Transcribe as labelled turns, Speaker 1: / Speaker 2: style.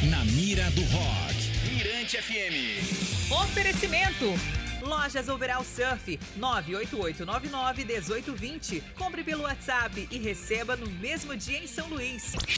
Speaker 1: Na mira do rock. Mirante FM.
Speaker 2: Oferecimento. Lojas Overall Surf, 988991820. Compre pelo WhatsApp e receba no mesmo dia em São Luís.